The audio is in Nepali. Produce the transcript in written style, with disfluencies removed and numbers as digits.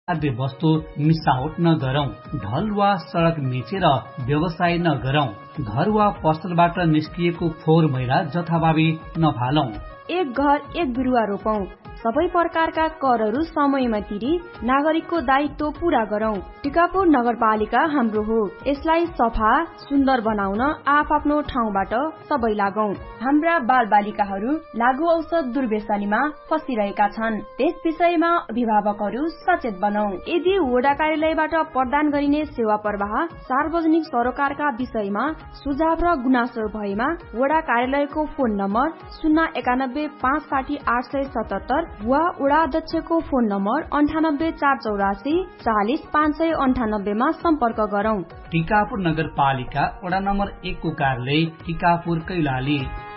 खाद्य वस्तु मिसावट नगरौं, ढल वा सड़क मिचेर व्यवसाय नगरौं, घर वा पसलबाट निस्किएको फोहोर मैला जथाभावी नफालौं। एक घर एक बिरुवा रोपौं, सबै प्रकारका करहरू समयमा तिरी नागरिकको दायित्व पूरा गरौं। टिकापुर नगरपालिका हाम्रो हो, यसलाई सफा सुन्दर बनाउन आफ्नो ठाउँबाट सबै लागौं। हाम्रा बालबालिकाहरू लागु औषध दुर्व्यसनीमा फसिरहेका छन्, त्यस विषयमा अभिभावकहरू सचेत बनौं। यदि वडा कार्यालयबाट प्रदान गरिने सेवा प्रवाह सार्वजनिक सरोकारका विषयमा सुझाव र गुनासो भएमा वडा कार्यालयको फोन नम्बर 091560877 वा वडा अध्यक्षको फोन नम्बर 98484 40598 मा सम्पर्क गरौं। टिकापुर नगरपालिका वडा नम्बर 1 को कार्यालय टिकापुर कैलाली।